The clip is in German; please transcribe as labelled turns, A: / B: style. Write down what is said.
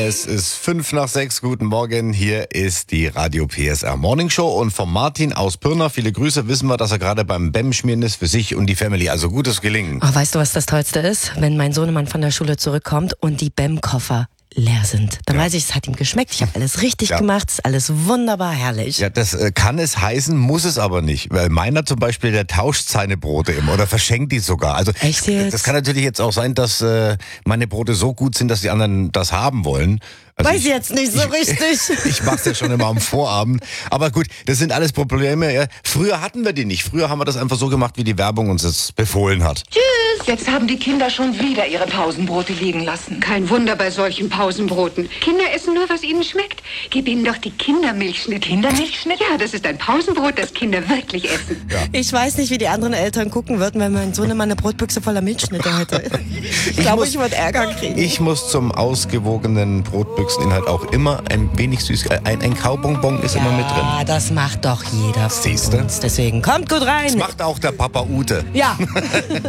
A: Es ist 5:05. Guten Morgen. Hier ist die Radio PSR Morning Show. Und von Martin aus Pirna, viele Grüße, wissen wir, dass er gerade beim BEM-Schmieren ist für sich und die Family. Also gutes Gelingen.
B: Ach, weißt du, was das Tollste ist? Wenn mein Sohnemann von der Schule zurückkommt und die BEM-Koffer leer sind. Dann weiß ich, es hat ihm geschmeckt. Ich habe alles richtig gemacht. Es ist alles wunderbar herrlich.
A: Ja, das kann es heißen, muss es aber nicht. Weil meiner zum Beispiel, der tauscht seine Brote immer oder verschenkt die sogar. Also
B: Echt jetzt?
A: Das kann natürlich jetzt auch sein, dass meine Brote so gut sind, dass die anderen das haben wollen. Also
B: Weiß ich jetzt nicht so richtig.
A: Ich mach's ja schon immer am Vorabend. Aber gut, das sind alles Probleme. Ja. Früher hatten wir die nicht. Früher haben wir das einfach so gemacht, wie die Werbung uns das befohlen hat.
C: Tschüss! Jetzt haben die Kinder schon wieder ihre Pausenbrote liegen lassen.
D: Kein Wunder bei solchen Pausenbroten. Kinder essen nur, was ihnen schmeckt. Gib ihnen doch die Kindermilchschnitt.
C: Kindermilchschnitt?
D: Ja, das ist ein Pausenbrot, das Kinder wirklich essen.
A: Ja.
B: Ich weiß nicht, wie die anderen Eltern gucken würden, wenn mein Sohnemann eine Brotbüchse voller Milchschnitte hätte. Ich glaube, ich würde Ärger kriegen.
A: Ich muss zum ausgewogenen Brotbüchseninhalt auch immer ein wenig süß. Ein Kaubonbon ist immer mit drin.
B: Ja, das macht doch jeder von
A: Siehste?
B: uns. Deswegen kommt gut rein.
A: Das macht auch der Papa Ute.
B: Ja.